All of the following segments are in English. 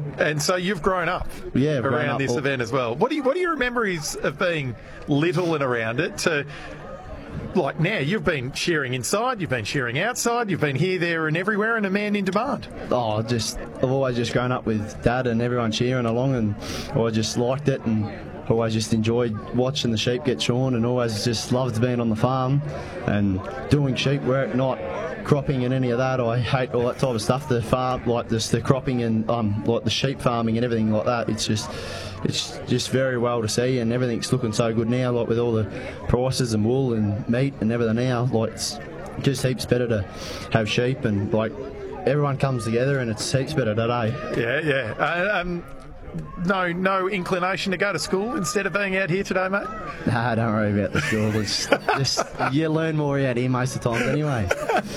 And so you've grown up around this event as well. What are your memories of being little and around it to, like, now you've been shearing inside, you've been shearing outside, you've been here, there and everywhere, and a man in demand? Oh, I've always just grown up with Dad and everyone cheering along, and I just liked it, and always just enjoyed watching the sheep get shorn, and always just loved being on the farm and doing sheep work, not cropping and any of that. I hate all that type of stuff, the farm, like the cropping and like the sheep farming and everything like that. It's just very well to see, and everything's looking so good now, like with all the prices and wool and meat and everything now. Like, it's just heaps better to have sheep, and like everyone comes together, and it's heaps better today. Yeah. No inclination to go to school instead of being out here today, mate? Nah, don't worry about the school. It's just you learn more out here most of the time anyway.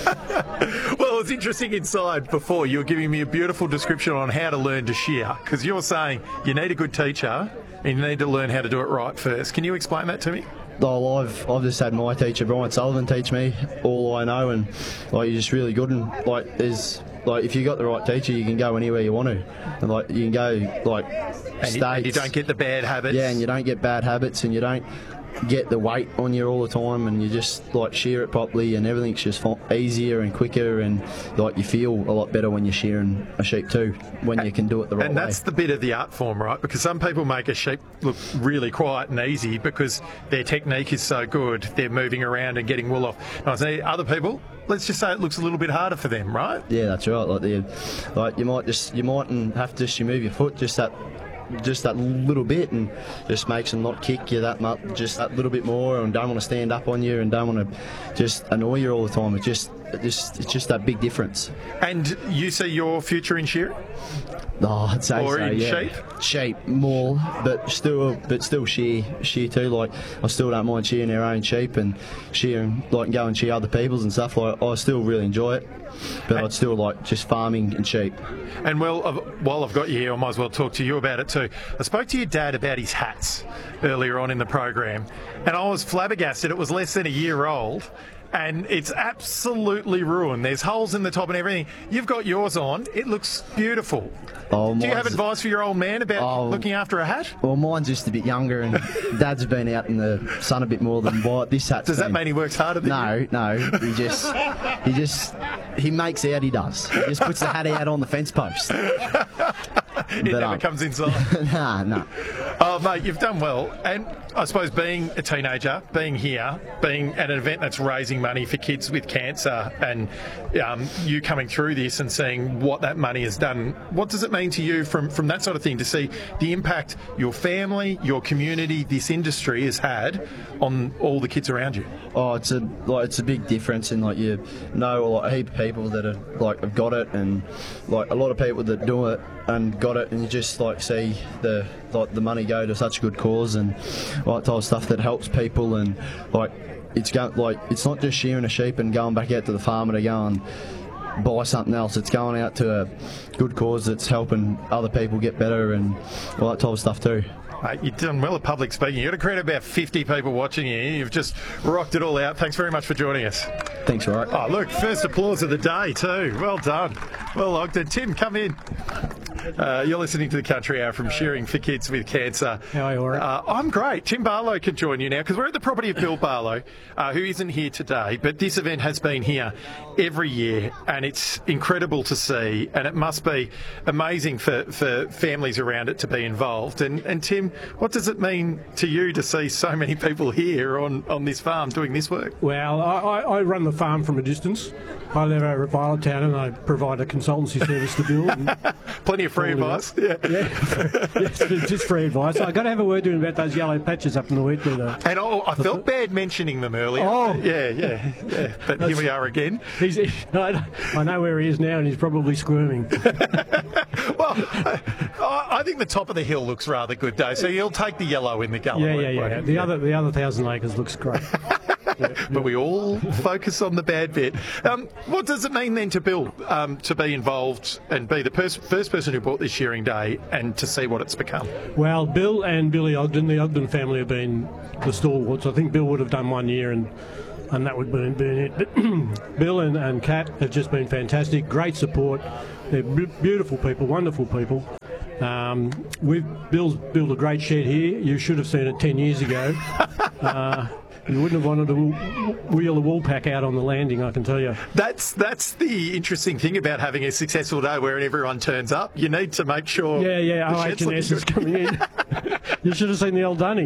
Well, it's interesting inside before you were giving me a beautiful description on how to learn to shear, because you're saying you need a good teacher and you need to learn how to do it right first. Can you explain that to me? Oh, I've just had my teacher, Brian Sullivan, teach me all I know, and like, he's just really good, and like if you got the right teacher, you can go anywhere you want to, and like you can go like states. And you don't get the bad habits. Yeah, and you don't get bad habits, and you don't get the weight on you all the time, and you just like shear it properly, and everything's just easier and quicker, and like you feel a lot better when you're shearing a sheep too, when you can do it the right way. And that's the bit of the art form, right? Because some people make a sheep look really quiet and easy because their technique is so good, they're moving around and getting wool off. Other people, let's just say it looks a little bit harder for them, right? Yeah, that's right. Like you mightn't have to just move your foot just that little bit, and just makes them not kick you that much, just that little bit more, and don't want to stand up on you, and don't want to just annoy you all the time. It's just that big difference. And you see your future in shearing? Oh, I'd say or so, in yeah. Sheep more, but still shear too. Like, I still don't mind shearing our own sheep and shearing, like, go and shear other people's and stuff. Like, I still really enjoy it, but I'd still like just farming and sheep. And well, while I've got you here, I might as well talk to you about it too. I spoke to your dad about his hats earlier on in the program, and I was flabbergasted. It was less than a year old, and it's absolutely ruined. There's holes in the top and everything. You've got yours on. It looks beautiful. Do you have advice for your old man about looking after a hat? Well, mine's just a bit younger, and Dad's been out in the sun a bit more than what this hat's Does that mean he works harder than you? No. He makes out he does. He just puts the hat out on the fence post. It never comes inside. No. Oh, mate, you've done well. And I suppose being a teenager, being here, being at an event that's raising money for kids with cancer, and you coming through this and seeing what that money has done, what does it mean to you from that sort of thing, to see the impact your family, your community, this industry has had on all the kids around you? Oh, it's a big difference, and like, you know, a heap of people that have got it, and like a lot of people that do it and got it, and you just like see the money go to such a good cause, and like type of stuff that helps people, and like it's not just shearing a sheep and going back out to the farmer to go and buy something else. It's going out to a good cause that's helping other people get better, and all that type of stuff too. You've done well at public speaking. You've got to credit about 50 people watching you. You've just rocked it all out. Thanks very much for joining us. Thanks, Rory. Oh, look, first applause of the day too. Well done. Well logged. And Tim, come in. You're listening to the Country Hour from Shearing for Kids with Cancer. How are you, Warren? I'm great. Tim Barlow can join you now, because we're at the property of Bill Barlow, who isn't here today, but this event has been here every year, and it's incredible to see, and it must be amazing for families around it to be involved. And Tim, what does it mean to you to see so many people here on this farm doing this work? Well, I run the farm from a distance. I live over at Violet Town, and I provide a consultancy service to Bill. Plenty of free advice. Yeah. Yes, just free advice. I've got to have a word to him about those yellow patches up in the wheat there. And I felt bad mentioning them earlier. Oh. Yeah. But here we are again. I know where he is now, and he's probably squirming. Well, I think the top of the hill looks rather good, though, so you'll take the yellow in the gully. Yeah. The other 1,000 acres looks great. But we all focus on the bad bit. What does it mean then to Bill to be involved and be the first person who bought this shearing day, and to see what it's become? Well, Bill and Billy Ogden, the Ogden family, have been the stalwarts. I think Bill would have done 1 year, and that would have been it. But Bill and Kat have just been fantastic, great support. They're beautiful people, wonderful people. Bill's built a great shed here. You should have seen it 10 years ago. You wouldn't have wanted to wheel a wool pack out on the landing, I can tell you. That's the interesting thing about having a successful day where everyone turns up. You need to make sure. Yeah. OH&S is coming in. You should have seen the old Dunny.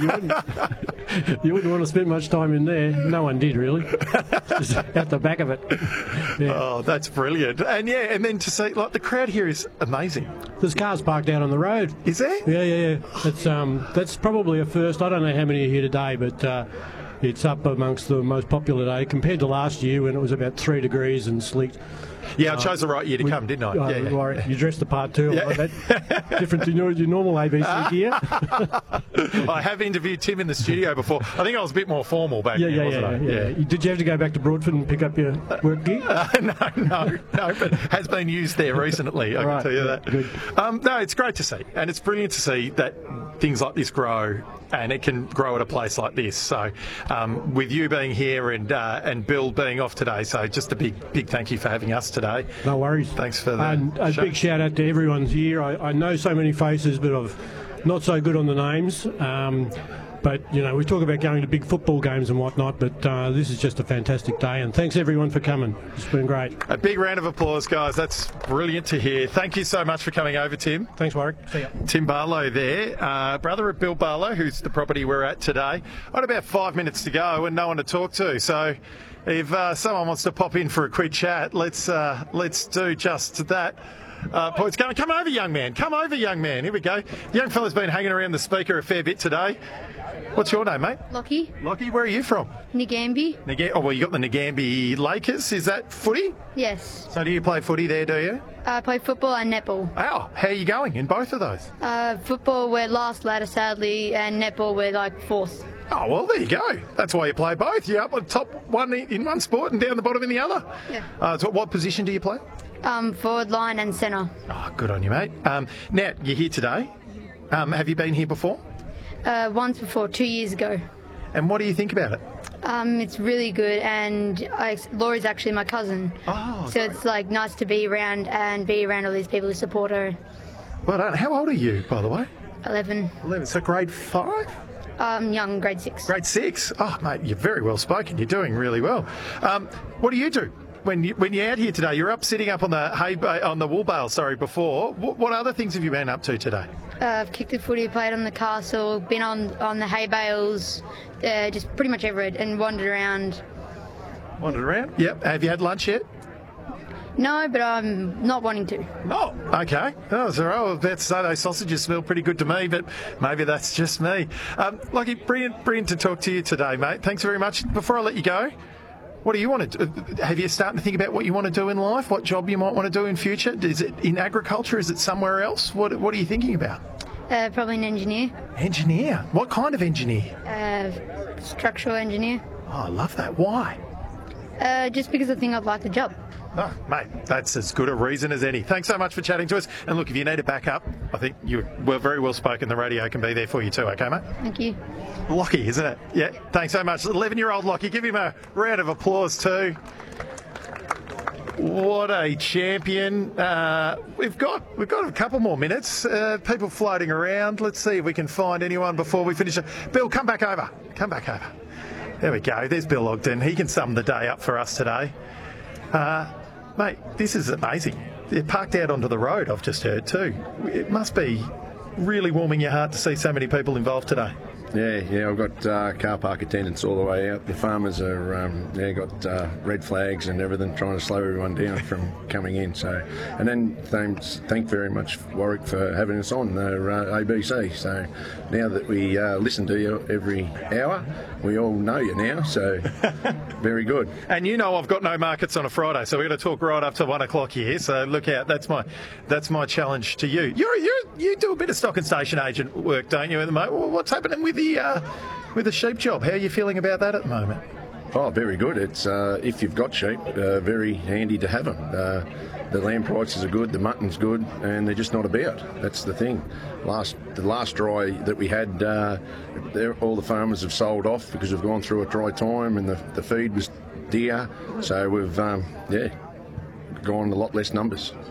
You wouldn't want to spend much time in there. No one did, really. Just at the back of it. Yeah. Oh, that's brilliant. And then to see, like, the crowd here is amazing. There's cars parked out on the road. Is there? Yeah. That's probably a first. I don't know how many are here today, but it's up amongst the most popular day compared to last year when it was about 3 degrees and sleet. Yeah, I chose the right year to come, didn't I? Yeah. You dressed the part too. Yeah. Like that. Different to your normal ABC gear. I have interviewed Tim in the studio before. I think I was a bit more formal back then, wasn't I? Yeah. Did you have to go back to Broadford and pick up your work gear? No, but has been used there recently, I can tell you that. Good. No, it's great to see, and it's brilliant to see that things like this grow, and it can grow at a place like this. So with you being here and Bill being off today, so just a big thank you for having us today. No worries. Thanks for that. And a big shout out to everyone's here. I know so many faces, but I've not so good on the names. But, we talk about going to big football games and whatnot, but this is just a fantastic day. And thanks, everyone, for coming. It's been great. A big round of applause, guys. That's brilliant to hear. Thank you so much for coming over, Tim. Thanks, Warwick. See ya. Tim Barlow there, brother of Bill Barlow, who's the property we're at today. Got about 5 minutes to go and no one to talk to. So if someone wants to pop in for a quick chat, let's do just that. It's going. Come over, young man. Come over, young man. Here we go. The young fella's been hanging around the speaker a fair bit today. What's your name, mate? Lockie. Lockie, where are you from? Nagambie. You got the Nagambie Lakers. Is that footy? Yes. So do you play footy there, do you? I play football and netball. Wow. How are you going in both of those? Football, we're last ladder, sadly, and netball, we're like fourth. Oh, well, there you go. That's why you play both. You're up on top one in one sport and down the bottom in the other. Yeah. So what position do you play? Forward line and centre. Oh, good on you, mate. Now, you're here today. Have you been here before? Once before, 2 years ago. And what do you think about it? It's really good, and Laurie's actually my cousin. Oh, so it's like nice to be around all these people who support her. Well done. How old are you, by the way? 11. 11. So grade 5? Young, grade 6. Grade 6. Oh, mate, you're very well spoken. You're doing really well. What do you do? When you're out here today, you're sitting up on the wool bale, before. What other things have you been up to today? I've kicked the footy, played on the castle, been on the hay bales, just pretty much everywhere, and wandered around. Wandered around? Yep. Have you had lunch yet? No, but I'm not wanting to. Oh, okay. Oh, so I was about to say those sausages smell pretty good to me, but maybe that's just me. Lockie, brilliant to talk to you today, mate. Thanks very much. Before I let you go, what do you want to do? Have you started to think about what you want to do in life? What job you might want to do in future? Is it in agriculture? Is it somewhere else? What are you thinking about? Probably an engineer. Engineer? What kind of engineer? Structural engineer. Oh, I love that. Why? Just because I think I'd like the job. Oh, mate, that's as good a reason as any. Thanks so much for chatting to us. And look, if you need a backup, I think you were very well spoken. The radio can be there for you too, okay, mate? Thank you. Lockie, isn't it? Yeah, thanks so much. 11-year-old Lockie. Give him a round of applause too. What a champion. We've got a couple more minutes. People floating around. Let's see if we can find anyone before we finish. Bill, come back over. Come back over. There we go. There's Bill Ogden. He can sum the day up for us today. Mate, this is amazing. They're parked out onto the road, I've just heard too. It must be really warming your heart to see so many people involved today. Yeah, I've got car park attendants all the way out. The farmers are got red flags and everything, trying to slow everyone down from coming in. So, and then thank very much Warwick for having us on ABC. So now that we listen to you every hour, we all know you now. So very good. And I've got no markets on a Friday, so we're going to talk right up to 1 o'clock here. So look out. That's my challenge to you. You do a bit of stock and station agent work, don't you, at the moment? What's happening with the sheep job? How are you feeling about that at the moment? Oh, very good. It's if you've got sheep, very handy to have them. The lamb prices are good, the mutton's good, and they're just not about. That's the thing. The last dry that we had, all the farmers have sold off because we've gone through a dry time, and the feed was dear. So we've gone a lot less numbers.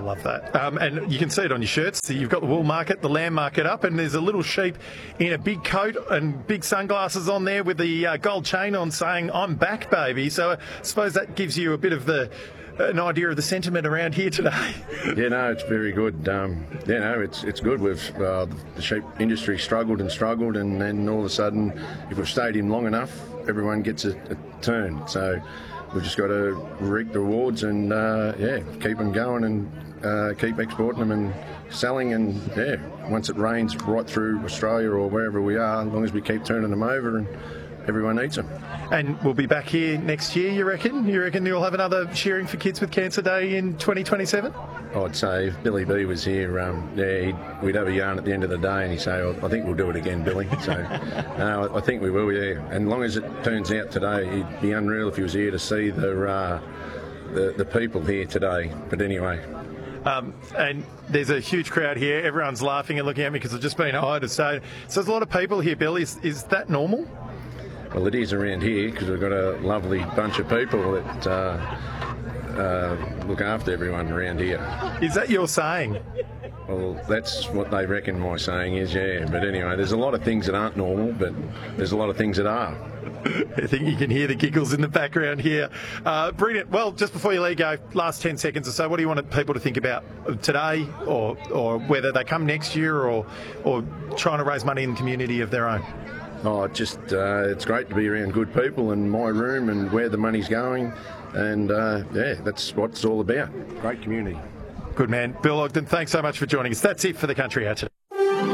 I love that. And you can see it on your shirts. So you've got the wool market, the lamb market up, and there's a little sheep in a big coat and big sunglasses on there with the gold chain on saying, "I'm back, baby." So I suppose that gives you a bit of an idea of the sentiment around here today. Yeah, no, it's very good. It's good. The sheep industry struggled, and then all of a sudden, if we've stayed in long enough, everyone gets a turn. So we've just got to reap the rewards and keep them going and keep exporting them and selling. And once it rains right through Australia or wherever we are, as long as we keep turning them over and everyone eats them. And we'll be back here next year, you reckon? You reckon you'll have another Shearing for Kids with Cancer Day in 2027? I'd say if Billy B was here, we'd have a yarn at the end of the day and he'd say, "I think we'll do it again, Billy." So I think we will, yeah. And as long as it turns out today, it'd be unreal if he was here to see the people here today. But anyway. And there's a huge crowd here. Everyone's laughing and looking at me because I've just been hired. So there's a lot of people here, Bill. Is that normal? Well, it is around here because we've got a lovely bunch of people that look after everyone around here. Is that your saying? Well, that's what they reckon my saying is, yeah. But anyway, there's a lot of things that aren't normal, but there's a lot of things that are. I think you can hear the giggles in the background here. Brilliant. Well, just before you let go, last 10 seconds or so, what do you want people to think about today or whether they come next year or trying to raise money in the community of their own? Oh, it's great to be around good people in my room and where the money's going. And, that's what it's all about. Great community. Good man. Bill Ogden, thanks so much for joining us. That's it for the Country Hour today.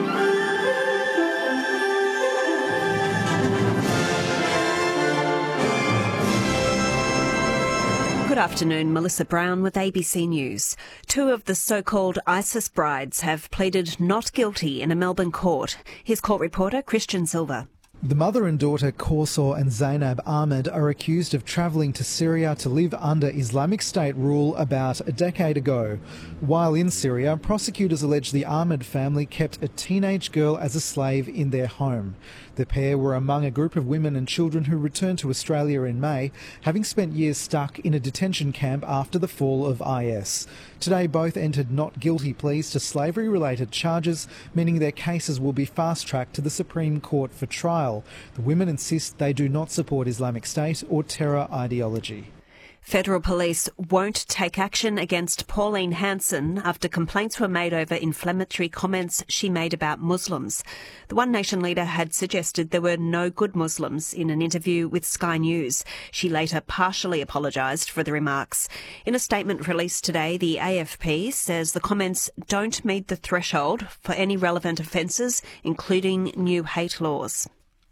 Good afternoon, Melissa Brown with ABC News. Two of the so-called ISIS brides have pleaded not guilty in a Melbourne court. Here's court reporter Christian Silva. The mother and daughter Kaursar and Zainab Ahmed are accused of travelling to Syria to live under Islamic State rule about a decade ago. While in Syria, prosecutors allege the Ahmed family kept a teenage girl as a slave in their home. The pair were among a group of women and children who returned to Australia in May, having spent years stuck in a detention camp after the fall of IS. Today, both entered not guilty pleas to slavery-related charges, meaning their cases will be fast-tracked to the Supreme Court for trial. The women insist they do not support Islamic State or terror ideology. Federal police won't take action against Pauline Hanson after complaints were made over inflammatory comments she made about Muslims. The One Nation leader had suggested there were no good Muslims in an interview with Sky News. She later partially apologised for the remarks. In a statement released today, the AFP says the comments don't meet the threshold for any relevant offences, including new hate laws.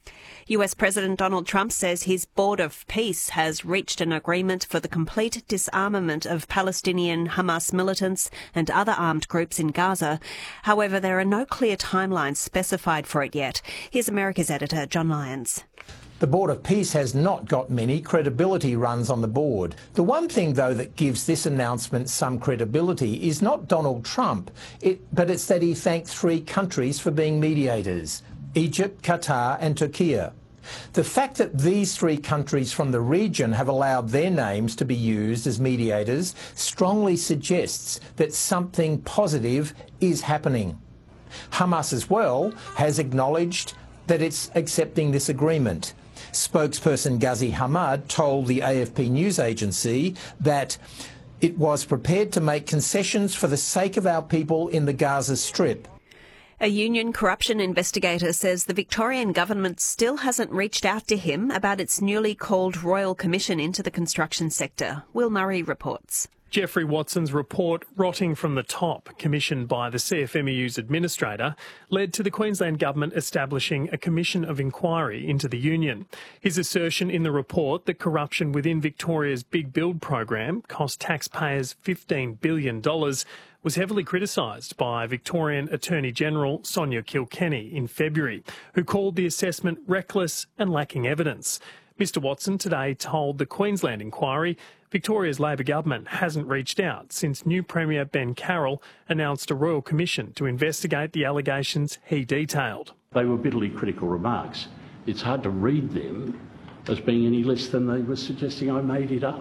US President Donald Trump says his Board of Peace has reached an agreement for the complete disarmament of Palestinian Hamas militants and other armed groups in Gaza. However, there are no clear timelines specified for it yet. Here's America's editor, John Lyons. The Board of Peace has not got many credibility runs on the board. The one thing, though, that gives this announcement some credibility is not Donald Trump, but it's that he thanked three countries for being mediators: Egypt, Qatar and Turkey. The fact that these three countries from the region have allowed their names to be used as mediators strongly suggests that something positive is happening. Hamas as well has acknowledged that it's accepting this agreement. Spokesperson Ghazi Hamad told the AFP news agency that it was prepared to make concessions for the sake of our people in the Gaza Strip. A union corruption investigator says the Victorian government still hasn't reached out to him about its newly called Royal Commission into the construction sector. Will Murray reports. Geoffrey Watson's report, Rotting from the Top, commissioned by the CFMEU's administrator, led to the Queensland Government establishing a commission of inquiry into the union. His assertion in the report that corruption within Victoria's Big Build program cost taxpayers $15 billion was heavily criticised by Victorian Attorney-General Sonia Kilkenny in February, who called the assessment reckless and lacking evidence. Mr Watson today told the Queensland inquiry Victoria's Labor government hasn't reached out since new Premier Ben Carroll announced a Royal Commission to investigate the allegations he detailed. They were bitterly critical remarks. It's hard to read them as being any less than they were suggesting I made it up.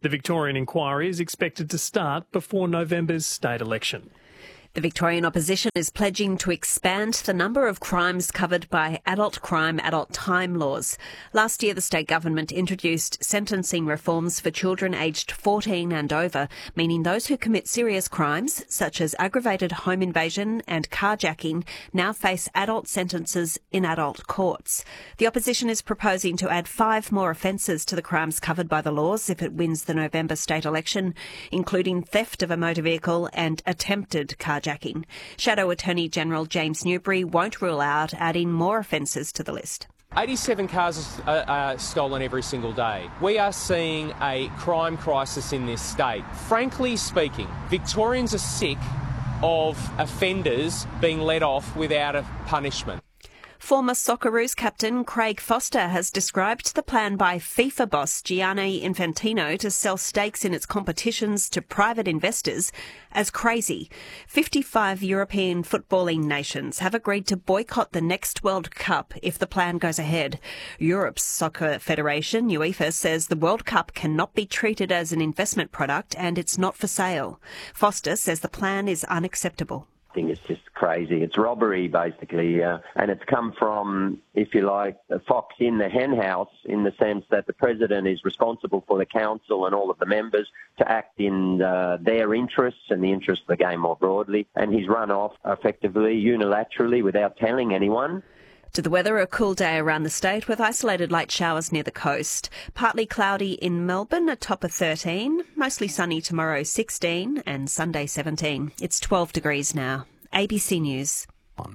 The Victorian inquiry is expected to start before November's state election. The Victorian opposition is pledging to expand the number of crimes covered by adult crime, adult time laws. Last year, the state government introduced sentencing reforms for children aged 14 and over, meaning those who commit serious crimes, such as aggravated home invasion and carjacking, now face adult sentences in adult courts. The opposition is proposing to add 5 more offences to the crimes covered by the laws if it wins the November state election, including theft of a motor vehicle and attempted carjacking. Shadow Attorney General James Newbury won't rule out adding more offences to the list. 87 cars are stolen every single day. We are seeing a crime crisis in this state. Frankly speaking, Victorians are sick of offenders being let off without a punishment. Former Socceroos captain Craig Foster has described the plan by FIFA boss Gianni Infantino to sell stakes in its competitions to private investors as crazy. 55 European footballing nations have agreed to boycott the next World Cup if the plan goes ahead. Europe's soccer federation, UEFA, says the World Cup cannot be treated as an investment product and it's not for sale. Foster says the plan is unacceptable. I think it's just crazy. It's robbery, basically, and it's come from, if you like, a fox in the hen house, in the sense that the president is responsible for the council and all of the members to act in their interests and the interests of the game more broadly, and he's run off effectively, unilaterally, without telling anyone. To the weather, a cool day around the state with isolated light showers near the coast. Partly cloudy in Melbourne, a top of 13. Mostly sunny tomorrow, 16, and Sunday 17. It's 12 degrees now. ABC News.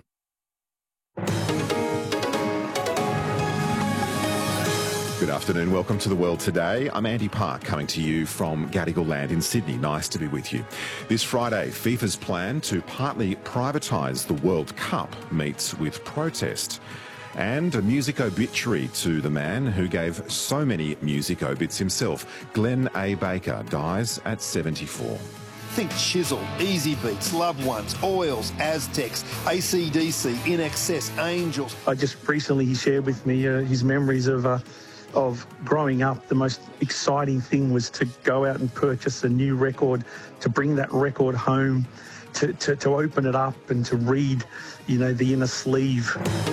Good afternoon. Welcome to The World Today. I'm Andy Park, coming to you from Gadigal Land in Sydney. Nice to be with you. This Friday, FIFA's plan to partly privatise the World Cup meets with protest. And a music obituary to the man who gave so many music obits himself. Glenn A. Baker dies at 74. Think Chisel, Easy Beats, Loved Ones, Oils, Aztecs, AC/DC, INXS, Angels. He shared with me his memories of growing up. The most exciting thing was to go out and purchase a new record, to bring that record home, to open it up and to read, the inner sleeve.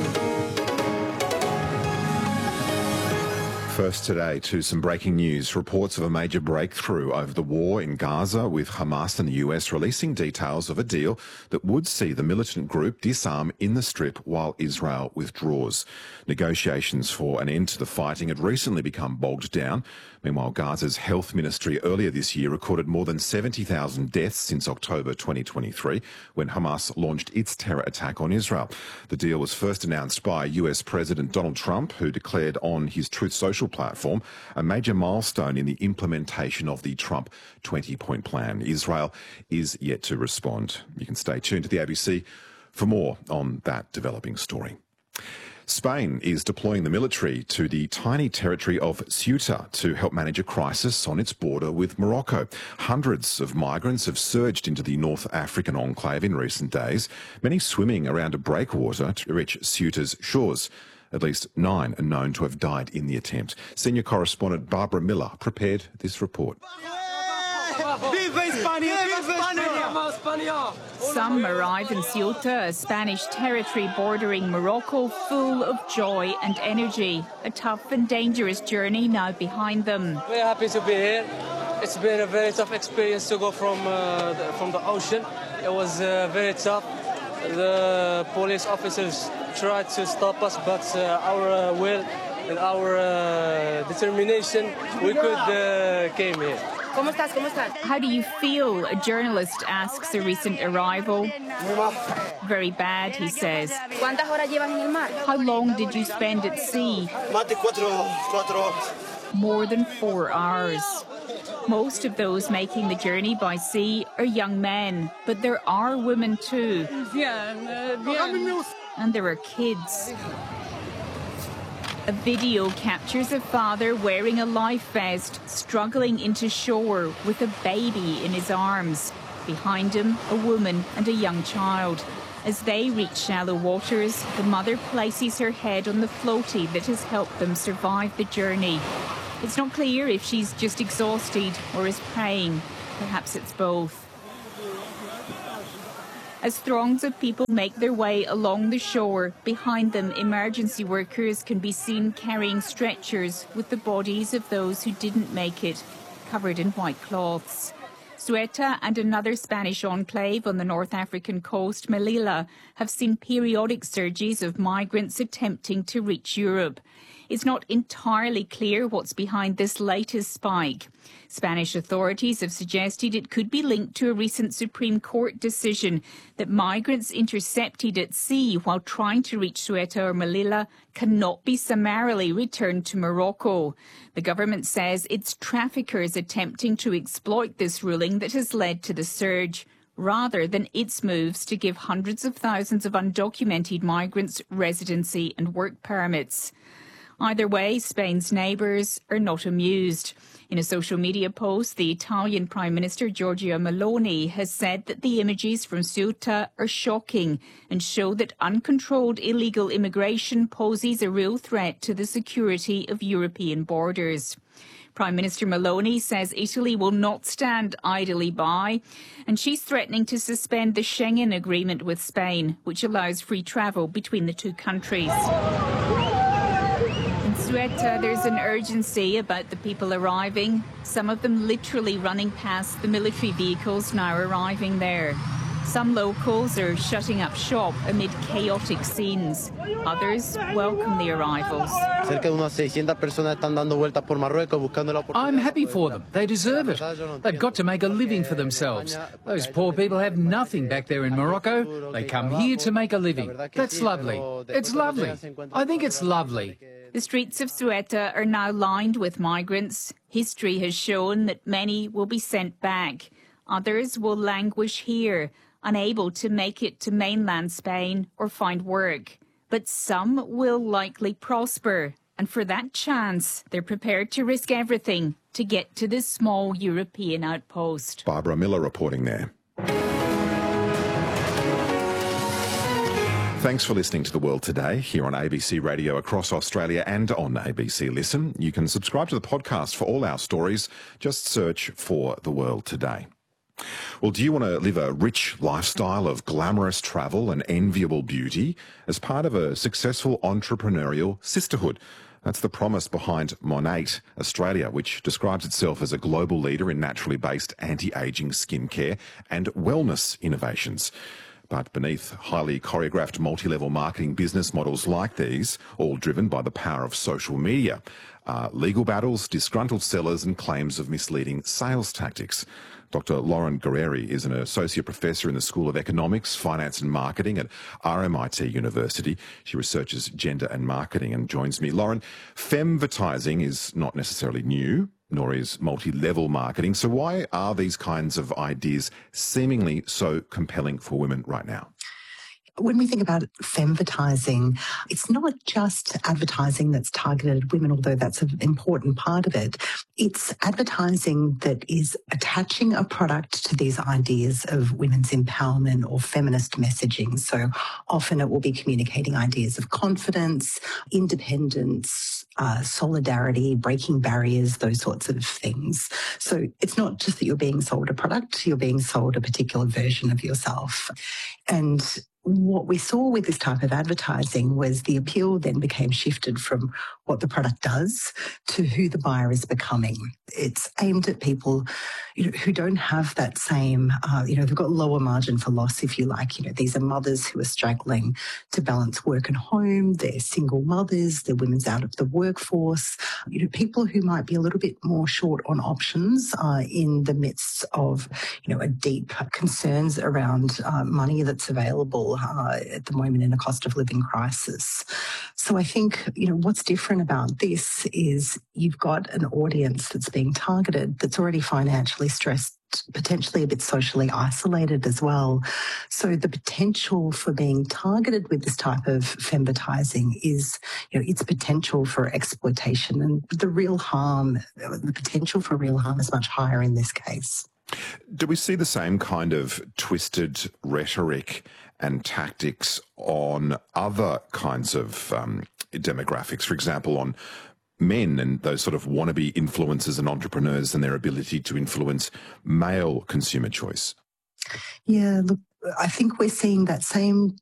First today to some breaking news. Reports of a major breakthrough over the war in Gaza, with Hamas and the US releasing details of a deal that would see the militant group disarm in the Strip while Israel withdraws. Negotiations for an end to the fighting had recently become bogged down. Meanwhile, Gaza's health ministry earlier this year recorded more than 70,000 deaths since October 2023, when Hamas launched its terror attack on Israel. The deal was first announced by US President Donald Trump, who declared on his Truth Social platform a major milestone in the implementation of the Trump 20-point plan. Israel is yet to respond. You can stay tuned to the ABC for more on that developing story. Spain is deploying the military to the tiny territory of Ceuta to help manage a crisis on its border with Morocco. Hundreds of migrants have surged into the North African enclave in recent days, many swimming around a breakwater to reach Ceuta's shores. At least 9 are known to have died in the attempt. Senior correspondent Barbara Miller prepared this report. Some arrive in Ceuta, a Spanish territory bordering Morocco, full of joy and energy. A tough and dangerous journey now behind them. Very happy to be here. It's been a very tough experience to go from the ocean. It was very tough. The police officers tried to stop us, but our will and our determination, we could came here. How do you feel? A journalist asks a recent arrival. Very bad, he says. How long did you spend at sea? More than 4 hours. Most of those making the journey by sea are young men, but there are women too. And there are kids. A video captures a father wearing a life vest, struggling into shore with a baby in his arms. Behind him, a woman and a young child. As they reach shallow waters, the mother places her head on the floaty that has helped them survive the journey. It's not clear if she's just exhausted or is praying. Perhaps it's both. As throngs of people make their way along the shore, behind them emergency workers can be seen carrying stretchers with the bodies of those who didn't make it, covered in white cloths. Ceuta and another Spanish enclave on the North African coast, Melilla, have seen periodic surges of migrants attempting to reach Europe. It's not entirely clear what's behind this latest spike. Spanish authorities have suggested it could be linked to a recent Supreme Court decision that migrants intercepted at sea while trying to reach Ceuta or Melilla cannot be summarily returned to Morocco. The government says it's traffickers attempting to exploit this ruling that has led to the surge, rather than its moves to give hundreds of thousands of undocumented migrants residency and work permits. Either way, Spain's neighbours are not amused. In a social media post, the Italian Prime Minister Giorgia Meloni has said that the images from Ceuta are shocking and show that uncontrolled illegal immigration poses a real threat to the security of European borders. Prime Minister Meloni says Italy will not stand idly by, and she's threatening to suspend the Schengen Agreement with Spain, which allows free travel between the two countries. Ceuta, there's an urgency about the people arriving, some of them literally running past the military vehicles now arriving there. Some locals are shutting up shop amid chaotic scenes. Others welcome the arrivals. I'm happy for them. They deserve it. They've got to make a living for themselves. Those poor people have nothing back there in Morocco. They come here to make a living. That's lovely. It's lovely. I think it's lovely. The streets of Ceuta are now lined with migrants. History has shown that many will be sent back. Others will languish here, unable to make it to mainland Spain or find work. But some will likely prosper, and for that chance, they're prepared to risk everything to get to this small European outpost. Barbara Miller reporting there. Thanks for listening to The World Today here on ABC Radio across Australia and on ABC Listen. You can subscribe to the podcast for all our stories. Just search for The World Today. Well, do you want to live a rich lifestyle of glamorous travel and enviable beauty as part of a successful entrepreneurial sisterhood? That's the promise behind Monat Australia, which describes itself as a global leader in naturally based anti-aging skincare and wellness innovations. But beneath highly choreographed multi-level marketing business models like these, all driven by the power of social media, are legal battles, disgruntled sellers and claims of misleading sales tactics. Dr. Lauren Guerrieri is an associate professor in the School of Economics, Finance and Marketing at RMIT University. She researches gender and marketing and joins me. Lauren, femvertising is not necessarily new, nor is multi-level marketing. So why are these kinds of ideas seemingly so compelling for women right now? When we think about femvertising, it's not just advertising that's targeted at women, although that's an important part of it. It's advertising that is attaching a product to these ideas of women's empowerment or feminist messaging. So often it will be communicating ideas of confidence, independence, solidarity, breaking barriers, those sorts of things. So it's not just that you're being sold a product, you're being sold a particular version of yourself. And what we saw with this type of advertising was the appeal then became shifted from what the product does to who the buyer is becoming. It's aimed at people, who don't have that same, they've got lower margin for loss, if you like. These are mothers who are struggling to balance work and home. They're single mothers. They're women's out of the workforce. People who might be a little bit more short on options in the midst of, a deep concerns around money that's available at the moment in a cost of living crisis. So I think, what's different about this is you've got an audience that's being targeted that's already financially stressed, potentially a bit socially isolated as well. So the potential for being targeted with this type of femvertising is, its potential for exploitation, and the potential for real harm is much higher in this case. Do we see the same kind of twisted rhetoric and tactics on other kinds of demographics? For example, on men and those sort of wannabe influencers and entrepreneurs and their ability to influence male consumer choice? Yeah, look, I think we're seeing that same